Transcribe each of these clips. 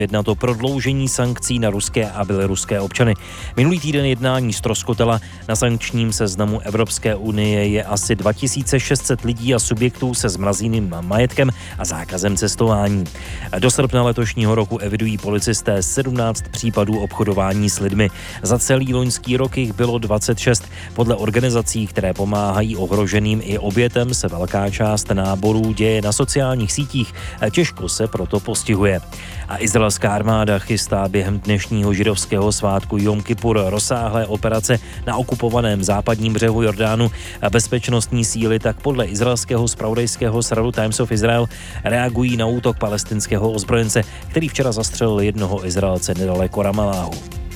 jednat o prodloužení sankcí na ruské a běloruské občany. Minulý týden jednání ztroskotala. Na sankčním seznamu Evropské unie je asi 2600 lidí a subjektů se zmrazeným majetkem a zákazem cestování. Do srpna letošního roku evidují policisté 17 případů obchodování s lidmi. Za celý loňský rok jich bylo 26. Podle organizací, které pomáhají ohroženým i obětem, se velká část náborů děje na sociálních sítích. Těžko se proto postihuje. A izraelská armáda chystá během dnešního židovského svátku Jom Kipur rozsáhlé operace na okupovaném západním břehu Jordánu. Bezpečnostní síly tak podle izraelského zpravodajského serveru Times of Israel reagují na útok palestinského ozbrojence, který včera zastřelil jednoho Izraelce nedaleko Ramalláhu.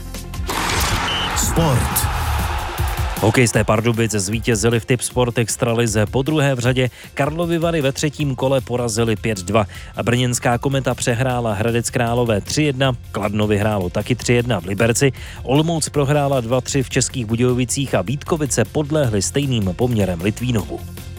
Sport. Hokejisté Pardubic zvítězili v Tipsport extralize po druhé v řadě. Karlovy Vary ve třetím kole porazili 5-2. Brněnská Kometa přehrála Hradec Králové 3-1, Kladno vyhrálo taky 3-1 v Liberci, Olomouc prohrála 2-3 v Českých Budějovicích a Vítkovice podlehly stejným poměrem Litvínovu.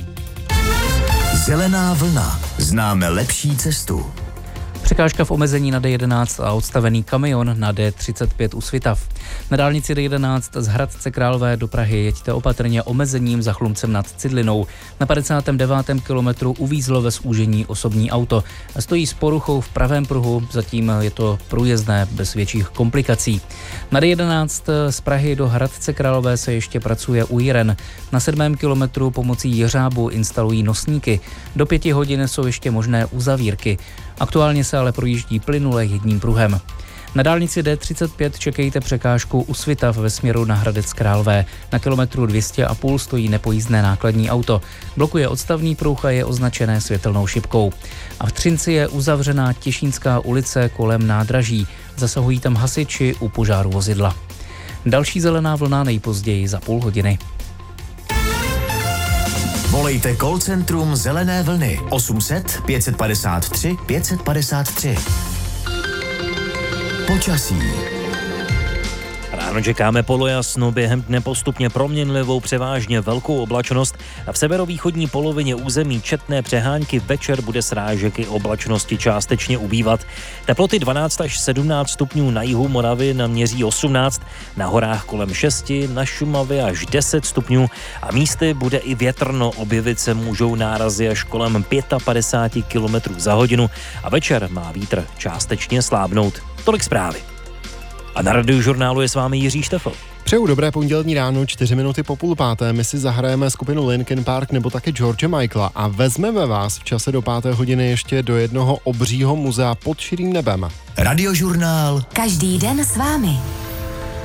Zelená vlna. Známe lepší cestu. Překážka v omezení na D11 a odstavený kamion na D35 u Svitav. Na dálnici D11 z Hradce Králové do Prahy jeďte opatrně omezením za Chlumcem nad Cidlinou. Na 59. kilometru uvízlo ve zúžení osobní auto. Stojí s poruchou v pravém pruhu, zatím je to průjezdné bez větších komplikací. Na D11 z Prahy do Hradce Králové se ještě pracuje u Jiren. Na 7. kilometru pomocí jeřábu instalují nosníky. Do 5 hodin jsou ještě možné uzavírky. Aktuálně se ale projíždí plynule jedním pruhem. Na dálnici D35 čekejte překážku u Svitav ve směru na Hradec Králové. Na kilometru 200,5 stojí nepojízdné nákladní auto. Blokuje odstavný pruh a je označené světelnou šipkou. A v Třinci je uzavřená Těšínská ulice kolem nádraží. Zasahují tam hasiči u požáru vozidla. Další zelená vlna nejpozději za půl hodiny. Volejte call centrum Zelené vlny 800 553 553. Počasí. Ráno čekáme polojasno, během dne postupně proměnlivou převážně velkou oblačnost a v severovýchodní polovině území četné přehánky. Večer bude srážek i oblačnosti částečně ubývat. Teploty 12 až 17 stupňů na jihu Moravy naměří 18, na horách kolem 6, na Šumavě až 10 stupňů a místy bude i větrno, objevit se můžou nárazy až kolem 55 km za hodinu a večer má vítr částečně slábnout. Tolik zprávy. A na Radiožurnálu je s vámi Jiří Štefel. Přeju dobré pondělní ráno, 4 minuty po 5:30. My si zahrajeme skupinu Linkin Park nebo taky George Michaela a vezmeme vás v čase do 5. hodiny ještě do jednoho obřího muzea pod širým nebem. Radiožurnál. Každý den s vámi.